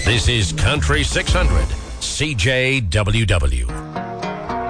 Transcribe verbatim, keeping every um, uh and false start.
This is Country six hundred, C J W W.